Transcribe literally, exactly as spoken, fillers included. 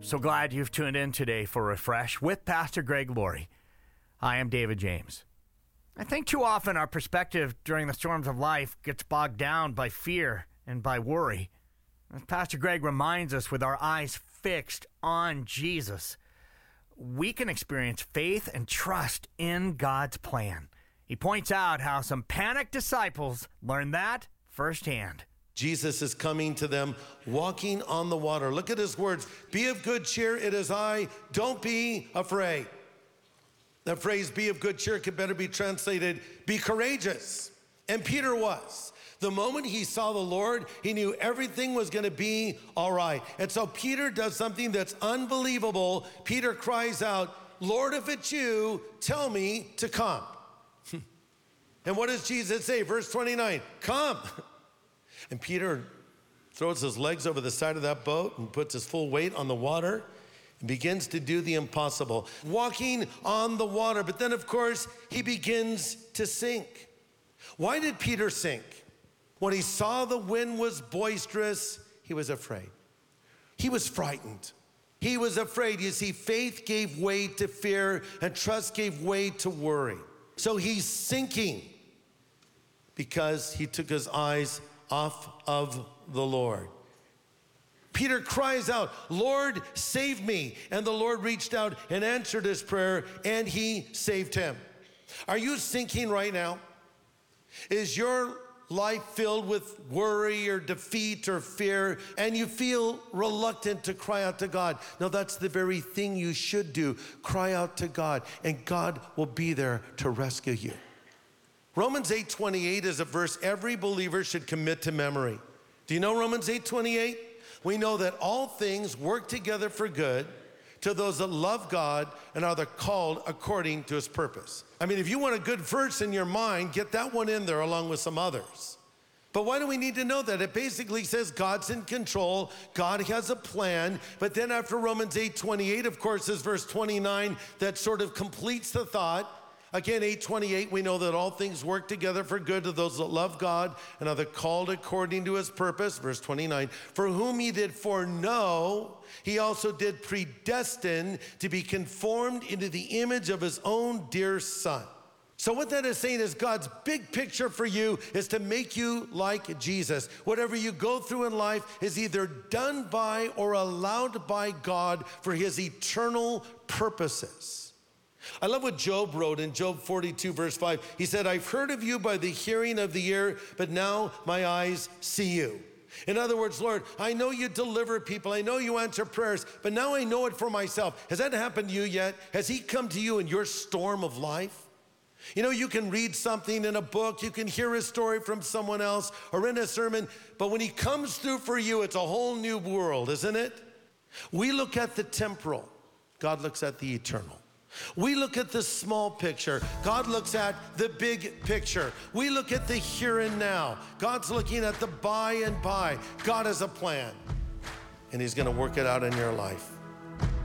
So glad you've tuned in today for Refresh with Pastor Greg Laurie. I am David James. I think too often our perspective during the storms of life gets bogged down by fear and by worry. As Pastor Greg reminds us, with our eyes fixed on Jesus, we can experience faith and trust in God's plan. He points out how some panicked disciples learned that firsthand. Jesus is coming to them, walking on the water. Look at his words. Be of good cheer, it is I. Don't be afraid. That phrase, be of good cheer, could better be translated, be courageous. And Peter was. The moment he saw the Lord, he knew everything was going to be all right. And so Peter does something that's unbelievable. Peter cries out, Lord, if it's you, tell me to come. And what does Jesus say? Verse twenty-nine, come. And Peter throws his legs over the side of that boat and puts his full weight on the water and begins to do the impossible, walking on the water. But then, of course, he begins to sink. Why did Peter sink? When he saw the wind was boisterous, he was afraid. He was frightened. He was afraid. You see, faith gave way to fear and trust gave way to worry. So he's sinking because he took his eyes off of the Lord. Peter cries out, Lord, save me. And the Lord reached out and answered his prayer, and he saved him. Are you sinking right now? Is your life filled with worry or defeat or fear, and you feel reluctant to cry out to God? No, that's the very thing you should do. Cry out to God, and God will be there to rescue you. Romans eight twenty-eight is a verse every believer should commit to memory. Do you know Romans eight twenty-eight? We know that all things work together for good to those that love God and are the called according to his purpose. I mean, if you want a good verse in your mind, get that one in there along with some others. But why do we need to know that? It basically says God's in control, God has a plan, but then after Romans eight twenty-eight, of course, is verse twenty-nine that sort of completes the thought. Again, eight twenty-eight, we know that all things work together for good to those that love God and are the called according to his purpose. Verse twenty-nine, for whom he did foreknow, he also did predestine to be conformed into the image of his own dear son. So what that is saying is God's big picture for you is to make you like Jesus. Whatever you go through in life is either done by or allowed by God for his eternal purposes. I love what Job wrote in Job forty-two, verse five. He said, I've heard of you by the hearing of the ear, but now my eyes see you. In other words, Lord, I know you deliver people. I know you answer prayers, but now I know it for myself. Has that happened to you yet? Has he come to you in your storm of life? You know, you can read something in a book, you can hear a story from someone else or in a sermon, but when he comes through for you, it's a whole new world, isn't it? We look at the temporal. God looks at the eternal. We look at the small picture. God looks at the big picture. We look at the here and now. God's looking at the by and by. God has a plan, and he's going to work it out in your life.